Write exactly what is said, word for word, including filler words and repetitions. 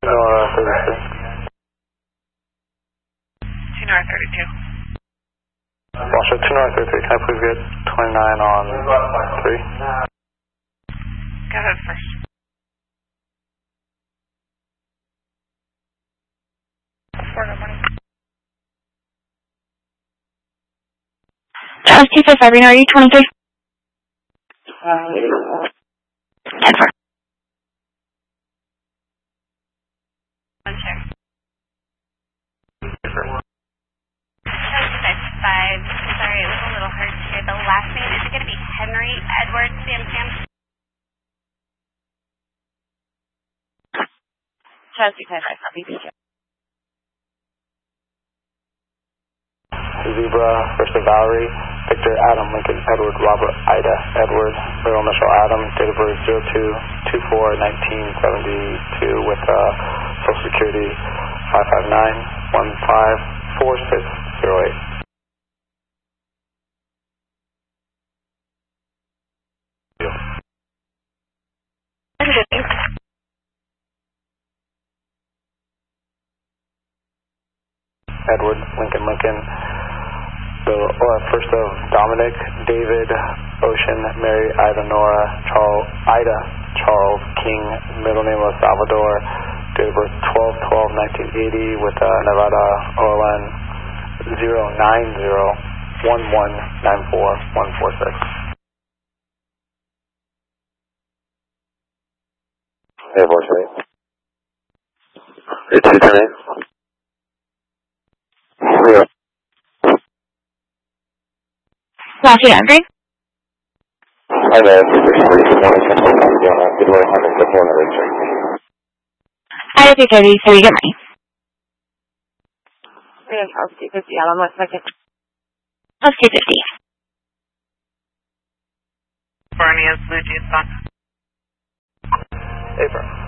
Nora thirty-two. two Nora thirty-two. Washoe two Nora thirty-three, can I please get twenty-nine on three? Go ahead first. four, good morning. Charles two five five, Reno, are you twenty-three? Uh, ten four. One chair. Charles two five five, sorry, it was a little hard to hear the last name. Is it going to be Henry Edward Sam Sam? Charles two five five, copy, thank you. Zebra, First of Valerie, Victor, Adam, Lincoln, Edward, Robert, Ida, Edward, middle initial Adam, date of birth zero two two four nineteen seventy-two with uh, Social Security five five nine one five four six zero eight. Edward, Lincoln, Lincoln, the uh, first of Dominic, David, Ocean, Mary, Ida, Nora, Charles, Ida, Charles, King, middle name of Salvador, date of birth twelve twelve nineteen eighty with uh, Nevada O L N zero nine zero one one nine four one four six. Hey, voice eight. It's two ten eight. Yeah. Rocky Hungry? Hi there, this is Bruce. Good morning. Good morning, Hunter. Good morning, Richard. I have your so you get money. Yeah, Charles two fifty, Alan, one second. Plus two fifty. Barney is Blue Juice on. April.